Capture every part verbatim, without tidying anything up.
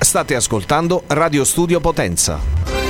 State ascoltando Radio Studio Potenza.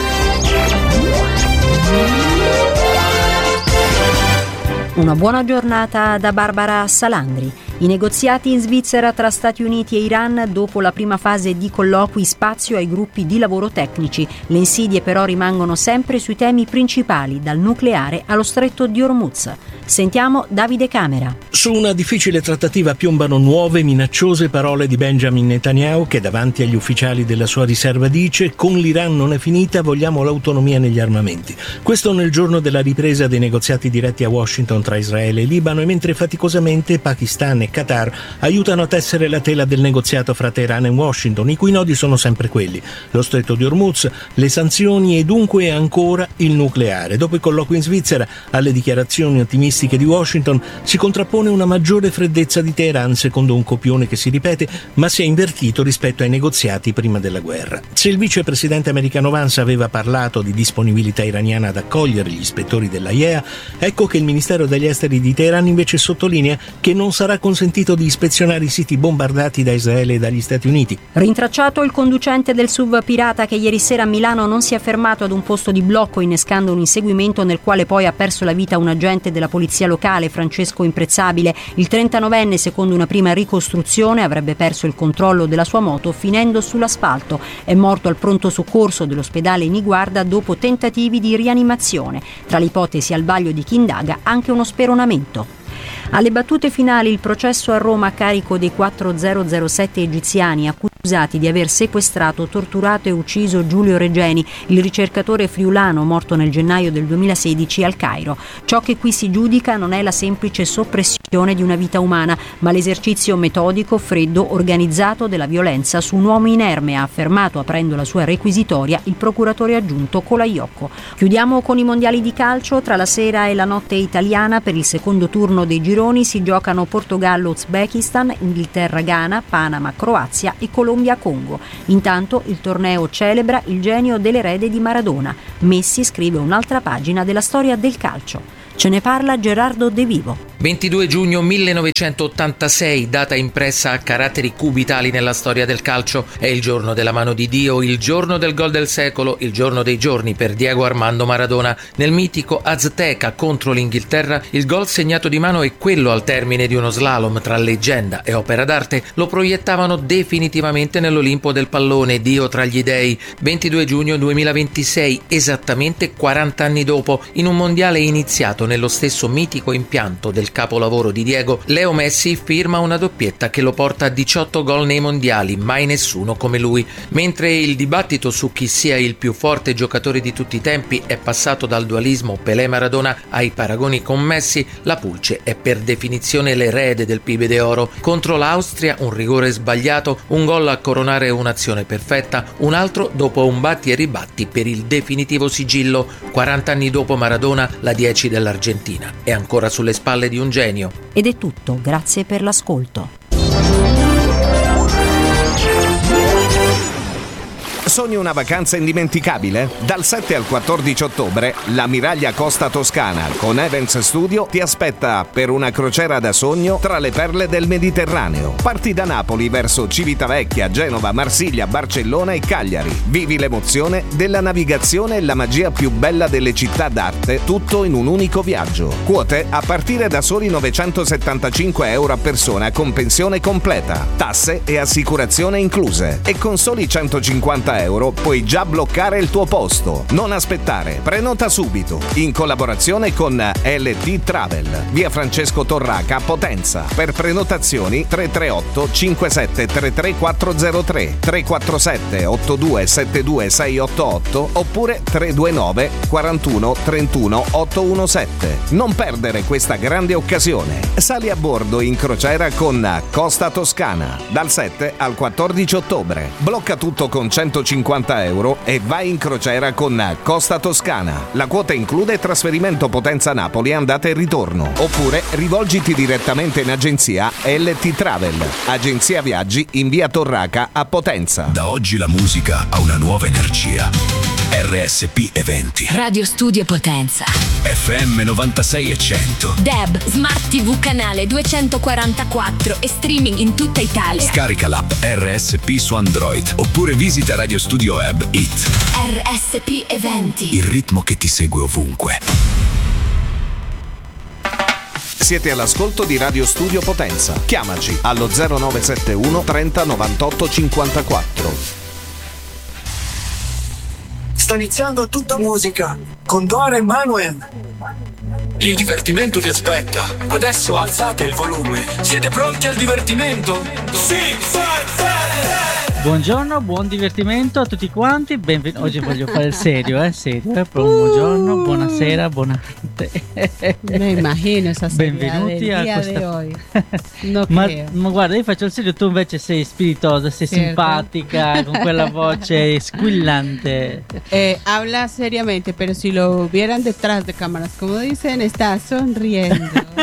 Una buona giornata da Barbara Salandri. I negoziati in Svizzera tra Stati Uniti e Iran dopo la prima fase di colloqui, spazio ai gruppi di lavoro tecnici. Le insidie però rimangono sempre sui temi principali, dal nucleare allo stretto di Hormuz. Sentiamo Davide Camera. Su una difficile trattativa piombano nuove minacciose parole di Benjamin Netanyahu, che davanti agli ufficiali della sua riserva dice: con l'Iran non è finita, vogliamo l'autonomia negli armamenti. Questo nel giorno della ripresa dei negoziati diretti a Washington tra Israele e Libano, e mentre faticosamente Pakistan e Qatar aiutano a tessere la tela del negoziato fra Teheran e Washington, i cui nodi sono sempre quelli: lo stretto di Hormuz, le sanzioni e dunque ancora il nucleare. Dopo il colloquio in Svizzera, alle dichiarazioni ottimistiche di Washington si contrappone una maggiore freddezza di Teheran, secondo un copione che si ripete ma si è invertito rispetto ai negoziati prima della guerra. Se il vicepresidente americano Vance aveva parlato di disponibilità iraniana ad accogliere gli ispettori dell'A I E A, ecco che il Ministero degli Esteri di Teheran invece sottolinea che non sarà consentito di ispezionare i siti bombardati da Israele e dagli Stati Uniti. Rintracciato il conducente del S U V pirata che ieri sera a Milano non si è fermato ad un posto di blocco, innescando un inseguimento nel quale poi ha perso la vita un agente della polizia locale, Francesco Imprezzabile. Il trentanovenne, secondo una prima ricostruzione, avrebbe perso il controllo della sua moto finendo sull'asfalto. È morto al pronto soccorso dell'ospedale Niguarda dopo tentativi di rianimazione. Tra le ipotesi al vaglio di chi indaga anche uno speronamento. Alle battute finali il processo a Roma a carico dei quattro zero sette egiziani accusati di aver sequestrato, torturato e ucciso Giulio Regeni, il ricercatore friulano morto nel gennaio del duemilasedici al Cairo. Ciò che qui si giudica non è la semplice soppressione di una vita umana, ma l'esercizio metodico, freddo, organizzato della violenza su un uomo inerme, ha affermato aprendo la sua requisitoria il procuratore aggiunto Colaiocco. Chiudiamo con i mondiali di calcio. Tra la sera e la notte italiana, per il secondo turno dei gironi si giocano Portogallo-Uzbekistan, Inghilterra-Ghana, Panama-Croazia e Colombia-Congo. Intanto il torneo celebra il genio dell'erede di Maradona. Messi scrive un'altra pagina della storia del calcio. Ce ne parla Gerardo De Vivo. ventidue giugno millenovecentottantasei, data impressa a caratteri cubitali nella storia del calcio. È il giorno della mano di Dio, il giorno del gol del secolo, il giorno dei giorni per Diego Armando Maradona. Nel mitico Azteca contro l'Inghilterra, il gol segnato di mano e quello al termine di uno slalom tra leggenda e opera d'arte lo proiettavano definitivamente nell'Olimpo del pallone, Dio tra gli dei. ventidue giugno duemilaventisei, esattamente quaranta anni dopo, in un mondiale iniziato nello stesso mitico impianto del capolavoro di Diego, Leo Messi firma una doppietta che lo porta a diciotto gol nei mondiali, mai nessuno come lui. Mentre il dibattito su chi sia il più forte giocatore di tutti i tempi è passato dal dualismo Pelé-Maradona ai paragoni con Messi, la pulce è per definizione l'erede del Pibe de Oro. Contro l'Austria un rigore sbagliato, un gol a coronare un'azione perfetta, un altro dopo un batti e ribatti per il definitivo sigillo. quaranta anni dopo Maradona, la dieci dell'Argentina è ancora sulle spalle di un genio. Ed è tutto, grazie per l'ascolto. Sogni una vacanza indimenticabile? Dal sette al quattordici ottobre l'Ammiraglia Costa Toscana con Events Studio ti aspetta per una crociera da sogno tra le perle del Mediterraneo. Parti da Napoli verso Civitavecchia, Genova, Marsiglia, Barcellona e Cagliari. Vivi l'emozione della navigazione e la magia più bella delle città d'arte, tutto in un unico viaggio. Quote a partire da soli novecentosettantacinque euro a persona con pensione completa, tasse e assicurazione incluse. E con soli centocinquanta euro puoi già bloccare il tuo posto. Non aspettare, prenota subito. In collaborazione con L T Travel, via Francesco Torraca a Potenza. Per prenotazioni tre tre otto cinque sette tre tre quattro zero tre, tre quattro sette otto due sette due sei otto otto oppure tre due nove quarantuno trentuno ottocentoundicasette. Non perdere questa grande occasione. Sali a bordo in crociera con Costa Toscana dal sette al quattordici ottobre. Blocca tutto con centocinquanta euro e vai in crociera con Costa Toscana. La quota include trasferimento Potenza-Napoli andata e ritorno. Oppure rivolgiti direttamente in agenzia L T Travel, agenzia viaggi in via Torraca a Potenza. Da oggi la musica ha una nuova energia. R S P Eventi. Radio Studio Potenza. F M novantasei e cento. D A B, Smart tivù canale duecentoquarantaquattro e streaming in tutta Italia. Scarica l'app R S P su Android oppure visita Radio Studio Web It. R S P Eventi. Il ritmo che ti segue ovunque. Siete all'ascolto di Radio Studio Potenza. Chiamaci allo zero nove sette uno trenta novantotto cinquantaquattro. Sta iniziando Tutta Musica con Dora e Manuel. Il divertimento vi aspetta. Adesso alzate il volume. Siete pronti al divertimento? Sì, sì, sì. Buongiorno, buon divertimento a tutti quanti. Benven- Oggi voglio fare il serio, eh? Serio, eh? Buongiorno, buonasera, buonanotte. Me immagino esa benvenuti del a día questa... de hoy. No ma, creo. ma guarda, io faccio il serio, tu invece sei spiritosa, sei Certo. simpatica, con quella voce squillante. Eh, habla seriamente, pero si lo vieran detrás de cámaras, como dicen, está sonriendo.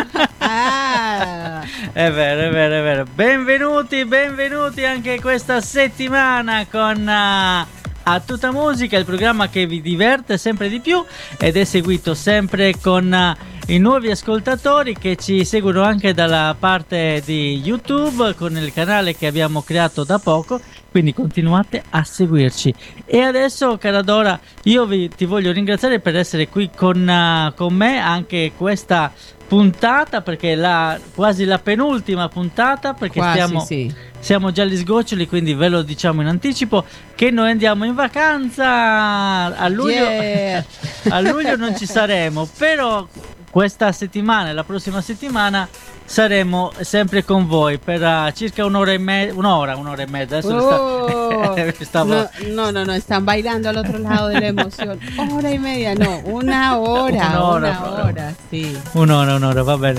Ah. È vero, è vero, è vero. Benvenuti, benvenuti anche questa settimana con uh, A Tutta Musica, il programma che vi diverte sempre di più ed è seguito sempre con uh, i nuovi ascoltatori che ci seguono anche dalla parte di YouTube con il canale che abbiamo creato da poco. Quindi continuate a seguirci. E adesso, cara Dora, io vi, ti voglio ringraziare per essere qui con, uh, con me anche questa puntata, perché è la, quasi la penultima puntata, perché Quasi, stiamo, sì. siamo già agli sgoccioli, quindi ve lo diciamo in anticipo che noi andiamo in vacanza a luglio. Yeah. A luglio non ci saremo, però questa settimana e la prossima settimana saremo sempre con voi per uh, circa un'ora e mezza, un'ora, un'ora e mezza. Adesso Oh, sta... stavo... no, no, no, no, están bailando al otro lado de la emoción. Hora y media, no, una hora, Una ora, una però. hora, sì. Un'ora, un'ora, va bene.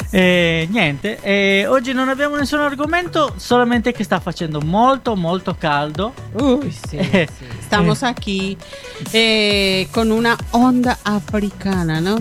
E niente, e oggi non abbiamo nessun argomento, solamente che sta facendo molto, molto caldo. Uy, sí, sí. Estamos aquí eh, con una onda africana, ¿no?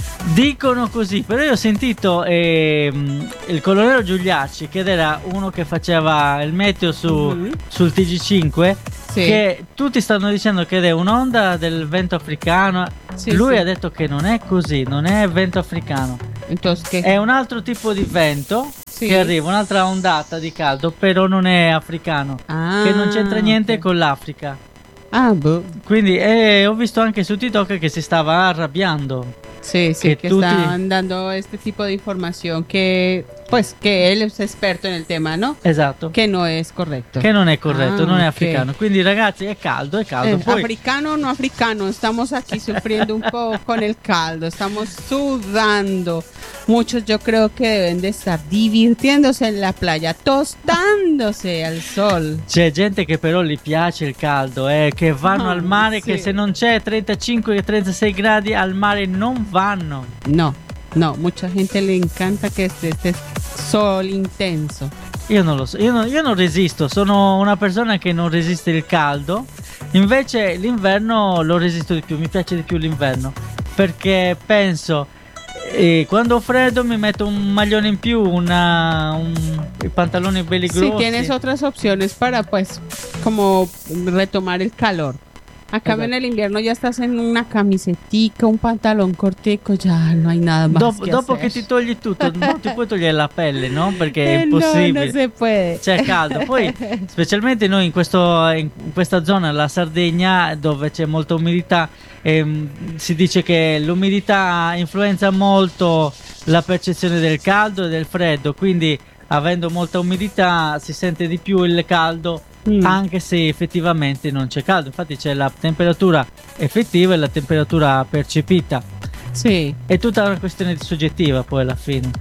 Dicono così, però io ho sentito ehm, il colonnello Giuliacci, che era uno che faceva il meteo su, Mhm. sul T G cinque, Sì. che tutti stanno dicendo che è un'onda del vento africano. Sì, Lui sì. ha detto che non è così, non è vento africano, Entonces, ¿qué? è un altro tipo di vento Sì. che arriva, un'altra ondata di caldo, però non è africano, Ah, che non c'entra niente ok. con l'Africa. Ah, boh. Quindi eh, ho visto anche su TikTok che si stava arrabbiando. Sí, sí, que que, tú están dando este tipo de información que, pues, que él es experto en el tema, ¿no? Esatto. Que no es correcto. Che non è corretto, Ah, non è ok. africano. Quindi ragazzi è caldo, è caldo. Eh, Poi Africano o no africano, estamos aquí sufriendo un poco con el caldo, estamos sudando. Muchos yo creo que deben de estar divirtiéndose en la playa, tostándose al sol. c'è gente che però gli piace il caldo, eh, che vanno Ah, al mare, sì. che se non c'è trentacinque trentasei gradi al mare non vanno. No, no, mucha gente le encanta que esté este sol intenso. Io non lo so, io non, io non resisto, sono una persona che non resiste il caldo. Invece l'inverno lo resisto di più, mi piace di più l'inverno, perché penso eh, quando ho freddo mi metto un maglione in più, una, un, i pantaloni belli grossi. Si tienes otras opciones para, pues, como retomar el calor. Acá Esatto. en el invierno ya estás en una camisetica, un pantalón cortico, ya no hay nada más Dopo, que dopo hacer. che ti togli tutto, non ti puoi togliere la pelle, no? Perché è Eh, no, impossibile. no se puede. C'è caldo. Poi, specialmente noi in, questo, in questa zona, la Sardegna, dove c'è molta umidità, ehm, si dice che l'umidità influenza molto la percezione del caldo e del freddo. Quindi, avendo molta umidità, si sente di più il caldo. Mm. Anche se effettivamente non c'è caldo, infatti c'è la temperatura effettiva e la temperatura percepita. Sí, È tutta una questione soggettiva poi alla fine.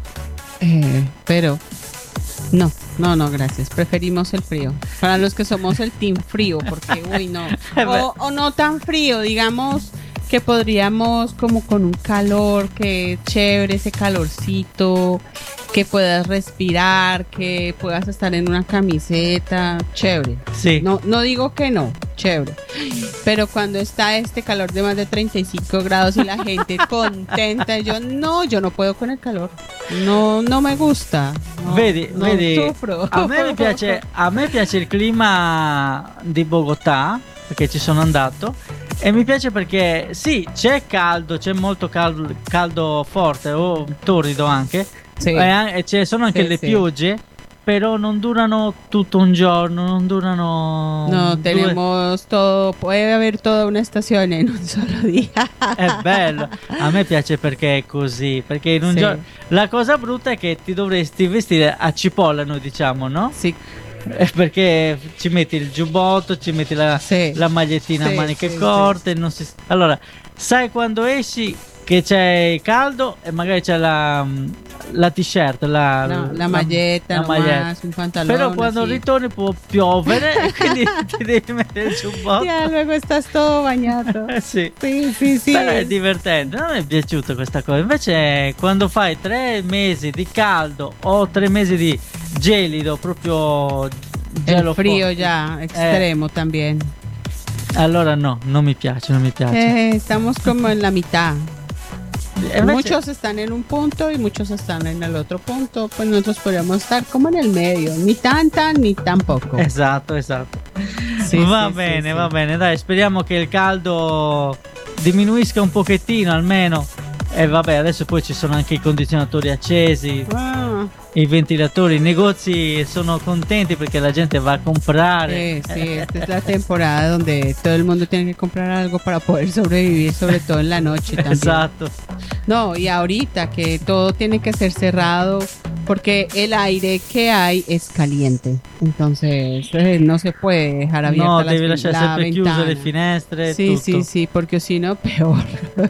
eh, pero no, no, no, gracias. Preferimos el frío. Para los que somos el team frío, porque uy, no. O, o no tan frío, digamos que podríamos como con un calor, que chévere ese calorcito, que puedas respirar, que puedas estar en una camiseta, chévere. Sì. No, no digo que no, chévere. Pero cuando está este calor de más de treinta y cinco grados y la gente contenta, yo no, yo no puedo con el calor. No, no me gusta. No, Vedi, no vedi, sufro. a me, mi piace, a me piace il clima di Bogotà, perché ci sono andato, E mi piace perché sì, c'è caldo, c'è molto caldo, caldo forte o torrido anche, sì. e, e ci sono anche sì, le sì. piogge, però non durano tutto un giorno, non durano... No, due... tenemos todo, puede haber toda una estación en un solo día. È bello, a me piace perché è così, perché in un Sì. giorno... La cosa brutta è che ti dovresti vestire a cipolla, noi diciamo, no? Sì. Eh, Perché ci metti il giubbotto, ci metti la, Sì. la magliettina Sì, a maniche sì, corte, non si... Allora, sai quando esci che c'è caldo e magari c'è la, la t-shirt, la, No, la maglietta, la nomás, maglietta. un pantalón. Però quando así. ritorni può piovere e quindi ti devi mettere il giubbotto. Ya luego estás todo bañado. Eh sì. Sí, sí, sí. Però è divertente, non mi è piaciuta questa cosa. Invece quando fai tre mesi di caldo o tre mesi di gelido, proprio gelo El frío forte, ya, extremo también. allora no, non mi piace, non mi piace. Eh, estamos como en la mitad. E invece- Muchos están en un punto y muchos están en el otro punto. Pues nosotros podríamos estar como en el medio. Ni tanta ni tampoco. Esatto, esatto. Sì, va sì, bene, sì, va sì. bene, dai, speriamo che il caldo diminuisca un pochettino almeno. E vabbè, adesso poi ci sono anche i condizionatori accesi, Ah, i ventilatori, i negozi sono contenti perché la gente va a comprare. sí, sí, esta es la temporada donde todo el mundo tiene que comprar algo para poder sobrevivir, sobre todo en la noche también. Esatto. No, y ahorita que todo tiene que ser cerrado porque el aire que hay es caliente. Entonces eh, no se puede dejar abierta No, la, devi lasciare la sempre chiuse ventana. le finestre. Sí, tutto. sí, sí, porque si no, peor.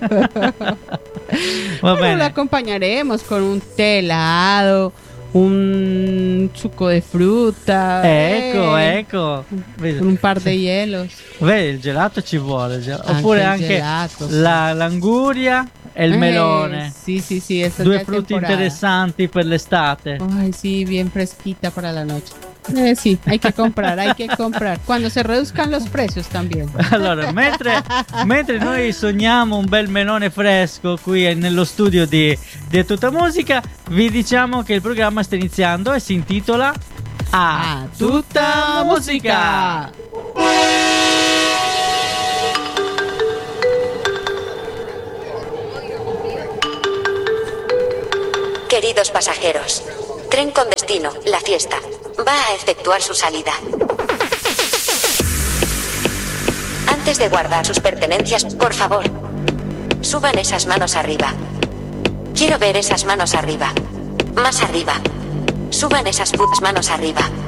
Va Pero lo bene. acompañaremos con un té helado, un suco de fruta. Ecco, eh, ecco. Vedi, Con un par de hielos. vedi, il gelato ci vuole. il gelato. Anche Oppure il anche gelato, sì. la, l'anguria e il Eh, melone. Sí, sí, sí, esa Due es la frutti temporada. interessanti per l'estate. Ay, sí, bien fresquita para la noche. Eh, sí, hay que comprar, hay que comprar. Cuando se reduzcan los precios también. Allora, mentre, mentre noi sogniamo un bel melone fresco qui nello studio di, di Tutta Musica, vi diciamo che il programma sta iniziando e si intitola A Tutta Musica. Queridos pasajeros, tren con destino, La Fiesta, va a efectuar su salida. Antes de guardar sus pertenencias, por favor, suban esas manos arriba. Quiero ver esas manos arriba. Más arriba. Suban esas putas manos arriba.